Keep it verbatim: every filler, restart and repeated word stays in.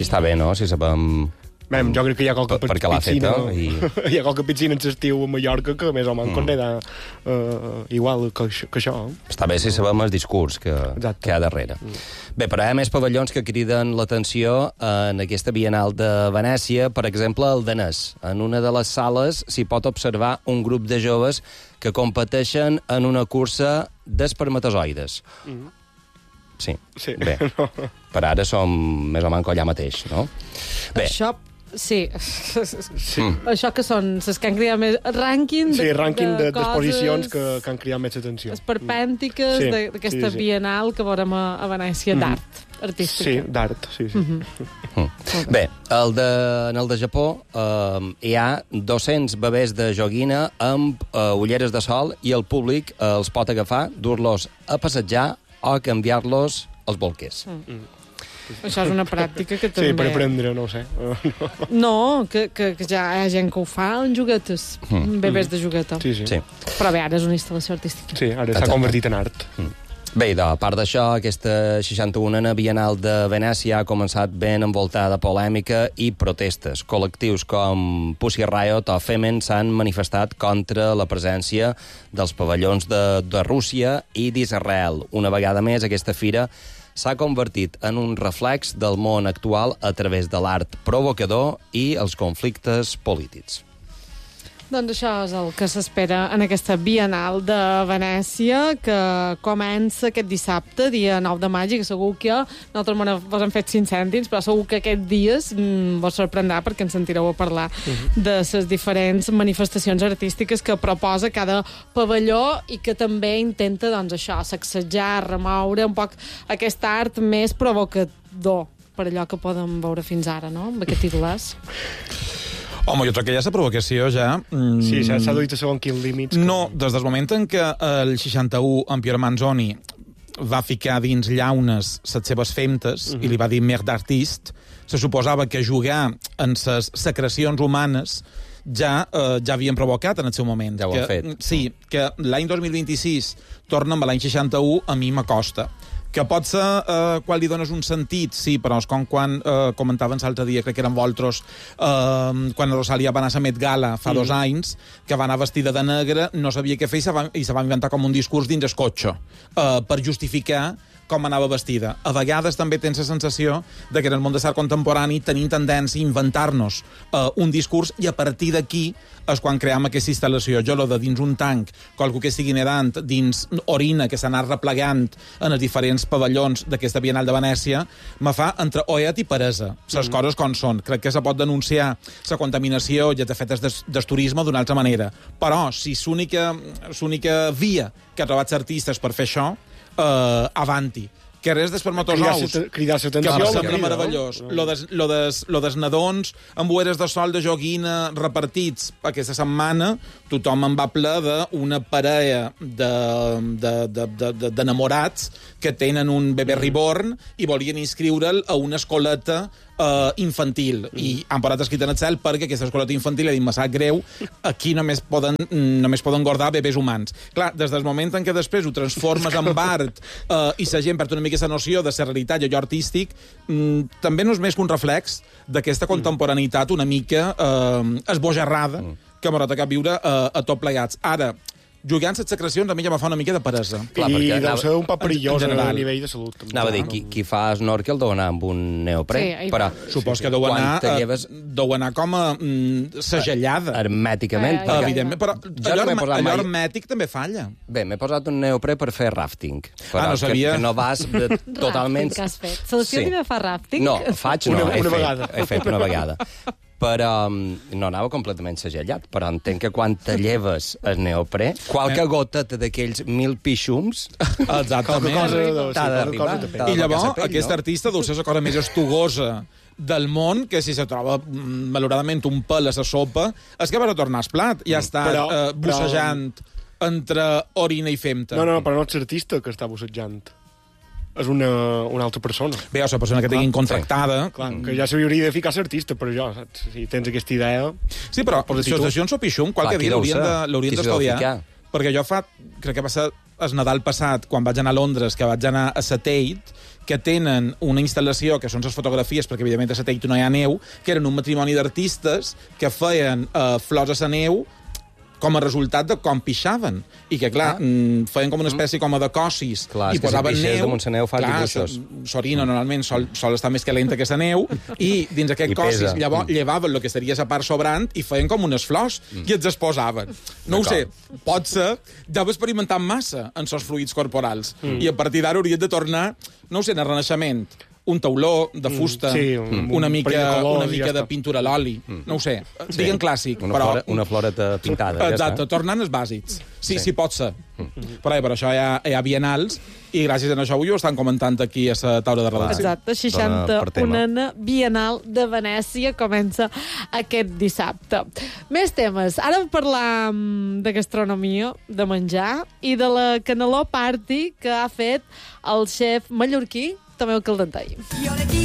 Si està bé, no? Si sabem... Mem, jo crec que hi ha qualque perquè l'ha feta i... hi ha qualque piscina en l'estiu a Mallorca que més o menys mm. considera uh, igual que, que això. Està bé si sabem el discurs que, que hi ha darrere. Mm. Bé, però hi ha més pavellons que criden l'atenció en aquesta Bienal de Venècia. Per exemple, el danès. En una de les sales s'hi pot observar un grup de joves que competeixen en una cursa d'espermatozoides. Mm. Sí, sí. Bé. No. Per ara som més o menys allà mateix, no? Bé. Això... Sí. sí. Això que són les que han cridat més... Rànquing de, sí, rànquing de, de d'exposicions que, que han cridat més atenció. Esperpèntiques sí, d'aquesta sí, sí. Bienal que veurem a, a Venècia, mm. d'art artística. Sí, d'art, sí, sí. Mm-hmm. Mm. Bé, el de, en el de Japó eh, hi ha dos-cents bebès de joguina amb eh, ulleres de sol i el públic eh, els pot agafar, dur-los a passejar o canviar-los als bolquers. Mm. Això és una pràctica que també... Sí, per aprendre, no ho sé. No, que, que, que ja hi ha gent que ho fa en juguetes, mm. bebès de jugueta. Sí, sí, sí. Però bé, ara és una instal·lació artística. Sí, ara s'ha convertit en art. Mm. Bé, i a part d'això, aquesta seixanta-unena Bienal de Venècia ha començat ben envoltada de polèmica i protestes. Col·lectius com Pussy Riot o Femen s'han manifestat contra la presència dels pavellons de, de Rússia i d'Israel. Una vegada més, aquesta fira s'ha convertit en un reflex del món actual a través de l'art provocador i els conflictes polítics. Doncs això és el que s'espera en aquesta Bienal de Venècia, que comença aquest dissabte, dia nou de maig, i que segur que nosaltres vos hem fet cinc cèntims, però segur que aquests dies mm, vos sorprendrà perquè ens sentireu a parlar uh-huh. de les diferents manifestacions artístiques que proposa cada pavelló i que també intenta, doncs, això, sacsejar, remoure un poc aquest art més provocador per allò que podem veure fins ara, no?, amb aquest titulars. Home, jo crec que ja aquesta provocació ja... Mm, sí, s'ha duit a segon quin límits. Que... No, des del moment en què el seixanta-u en Piero Manzoni va ficar dins llaunes les seves femtes uh-huh. i li va dir merde artist, se suposava que jugar en les secrecions humanes ja, eh, ja havien provocat en el seu moment. Ja ho que, han fet. Sí, que l'any dos mil vint-i-sis torna amb l'any seixanta-u, a mi m'acosta. Que pot ser eh, quan li dones un sentit, sí, però és com quan eh, comentaven l'altre dia, crec que eren vosaltres, eh, quan Rosalia va anar a la Met Gala fa mm. dos anys, que va anar vestida de negre, no sabia què fer i se va, i se va inventar com un discurs dins el cotxe, eh, per justificar com anava vestida. A vegades també tens la sensació de que en el món de l'art contemporani tenim tendència a inventar-nos uh, un discurs i a partir d'aquí és quan cream aquesta instal·lació. Jo, lo de dins un tanc, qualcú que estigui nedant, dins orina que s'ha anat replegant en els diferents pavellons d'aquesta Bienal de Venècia, me fa entre oet i peresa. Les mm. coses com són. Crec que se pot denunciar la contaminació i els efectes des, del turisme d'una altra manera. Però si l'única via que ha trobat els artistes per fer això, Uh, avanti. Que res d'espermatozous, cridar l'atenció, que va ser meravellós. No? Lo, des, lo, des, lo des nadons amb ulleres de sol de joguina repartits aquesta setmana, tothom en va ple d'una parella d'enamorats de, de, de, que tenen un bebè reborn i volien inscriure'l a una escoleta uh, infantil. Mm. I han parat escrit en el cel perquè aquesta escoleta infantil ha dit, me sap greu, aquí només poden, només poden engordar bebès humans. Clar, des del moment en què després ho transformes en art uh, i la gent perd una mica aquesta noció de ser realitat i allò artístic, mm, també no és més que un reflex d'aquesta contemporaneitat una mica eh, esbojarrada mm. que m'ha tocat viure eh, a tot plegats. Ara, jugant les secrecions a mi ja me fa una mica de peresa. Clar, I deu anava, ser un poc perillós a nivell de salut. També. Anava a dir, qui, qui fa snorkel deu anar amb un neoprè, sí, però... Supos sí, sí. que deu anar, lleves... deu anar com a mm, segellada. Hermèticament. Eh, perquè... Evidentment, però jo allò, no allò mai... hermètic també falla. Bé, m'he posat un neoprè per fer rafting. Però ah, no sabia. Que, que no vas de, totalment... Rafting que has fet. Selecció sí. fa rafting? No, faig no, una, he, una fet, vegada. he fet una vegada. Però no anava completament segellat, però entenc que quan te lleves el neoprè, qualque goteta d'aquells mil pixums exactament t'ha d'arribar. I llavors, aquesta artista deu ser la cosa més estugosa del món, que si se troba malauradament un pèl a la sopa, és que va tornar al plat i ja està però, eh, bussejant però... entre orina i femta. No, no, però no és l'artista que està bussejant. És una, una altra persona. Bé, o la persona que tinguin contractada... Sí. Clar, que ja s'hauria de ficar l'artista, però jo, saps? Si tens aquesta idea... Sí, però si les lesions o pixum, qualque dia l'haurien d'estudiar. Perquè jo fa... Crec que va ser el Nadal passat, quan vaig anar a Londres, que vaig anar a Satellite, que tenen una instal·lació, que són les fotografies, perquè evidentment a Satellite no hi ha neu, que eren un matrimoni d'artistes que feien eh, flors a la neu com a resultat de com pixaven. I que, clar, ah. mm, feien com una espècie com a de cossis. Clar, i posaven si neu. damunt la neu fan clar, dibuixos. Sorina, normalment, sol, sol estar més calenta que la neu, i dins aquest I cossis pesa. llavors, mm. llevaven el que seria la part sobrant i feien com unes flors, mm. i els exposaven. No ho sé, pot ser, deu experimentar massa en els fluids corporals, mm. i a partir d'ara hauries de tornar, no ho sé, en el Renaixement, un tauló de fusta, mm, sí, un, una un mica, de colors, una mica ja de està. pintura a l'oli, mm. no ho sé, sí. diguem clàssic, una però... Flora, una floreta pintada. Exacte, ja tornant als bàsics. Sí, sí, Sí. sí pot ser. Mm. Però per això hi ha, hi ha bienals, i gràcies a això avui ho estan comentant aquí a la taula de redacció. Exacte, seixanta-una Bienal de Venècia comença aquest dissabte. Més temes. Ara parlar de gastronomia, de menjar, i de la Caneló Party que ha fet el xef mallorquí Tomeu Caldentei.